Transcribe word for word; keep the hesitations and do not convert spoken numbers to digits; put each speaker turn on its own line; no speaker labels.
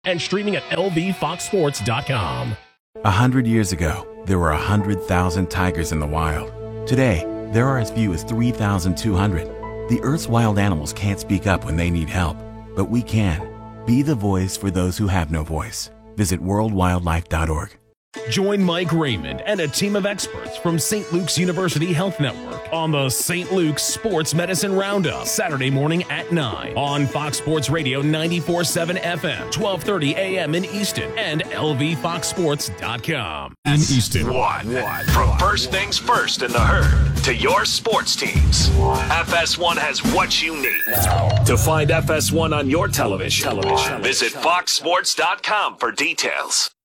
and streaming at L V fox sports dot com.
A hundred years ago, there were a hundred thousand tigers in the wild. Today, there are as few as three thousand two hundred. The Earth's wild animals can't speak up when they need help, but we can. Be the voice for those who have no voice. Visit world wildlife dot org.
Join Mike Raymond and a team of experts from Saint Luke's University Health Network on the Saint Luke's Sports Medicine Roundup, Saturday morning at nine on Fox Sports Radio ninety-four point seven F M, twelve thirty A M in Easton, and L V fox sports dot com.
In Easton.
One. One. From first things first in the herd to your sports teams, F S one has what you need. To find F S one on your television, television. Visit fox sports dot com for details.